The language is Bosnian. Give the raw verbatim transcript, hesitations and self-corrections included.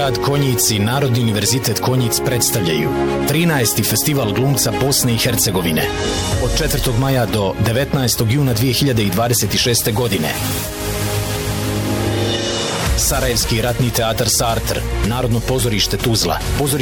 grad Konjic i Narodni univerzitet Konjic predstavljaju trinaesti festival glumca Bosne i Hercegovine od četvrtog maja do devetnaestog juna dvije hiljade dvadeset šeste. godine. Sarajevski ratni teatar Sartr, Narodno pozorište Tuzla, pozorište